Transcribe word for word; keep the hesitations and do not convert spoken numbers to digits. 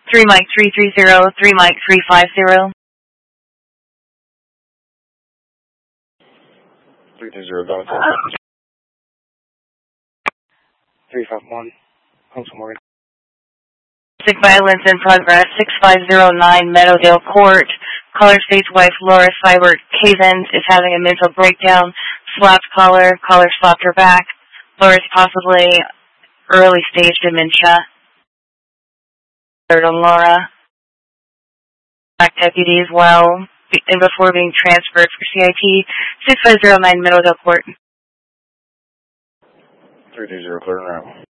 three Mike three three zero, three Mike three five zero. three two zero, Donald. three five one, Huntsville, Morgan. Domestic violence in progress, six five zero nine Meadowdale Court. Caller states wife Laura Seibert Cavens is having a mental breakdown, slapped caller, caller slapped her back. Laura is possibly early stage dementia. Third on Laura. Back deputy as well, and before being transferred for C I T, six five zero nine Meadowdale Court. three two zero, clear and route.